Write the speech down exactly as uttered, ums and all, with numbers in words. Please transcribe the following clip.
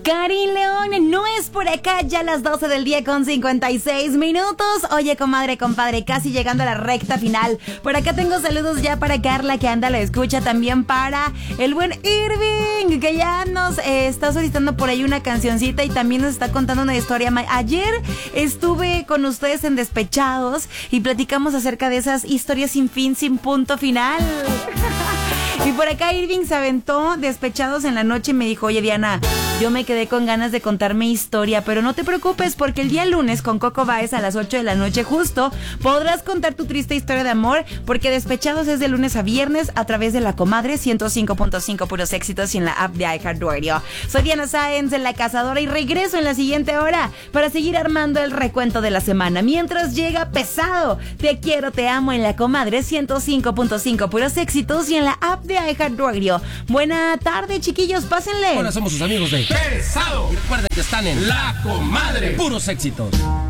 Karin León no es por acá, ya a las doce del día con cincuenta y seis minutos. Oye, comadre, compadre, casi llegando a la recta final. Por acá tengo saludos ya para Carla, que anda a la escucha, también para el buen Irving, que ya nos eh, está solicitando por ahí una cancioncita y también nos está contando una historia. Ayer estuve con ustedes en Despechados y platicamos acerca de esas historias sin fin, sin punto final. Y por acá Irving se aventó Despechados en la noche y me dijo: oye, Diana, yo me quedé con ganas de contar mi historia, pero no te preocupes, porque el día lunes con Coco Báez a las ocho de la noche justo podrás contar tu triste historia de amor, porque Despechados es de lunes a viernes a través de La Comadre ciento cinco punto cinco puros éxitos y en la app de iHeartRadio. Soy Diana Sáenz, La Cazadora, y regreso en la siguiente hora para seguir armando el recuento de la semana. Mientras llega pesado, Te Quiero, Te Amo en La Comadre ciento cinco punto cinco puros éxitos y en la app de iHeartRadio. Buena tarde, chiquillos, pásenle. Hola, somos sus amigos de Pesado. Y recuerden que están en La Comadre. Puros éxitos.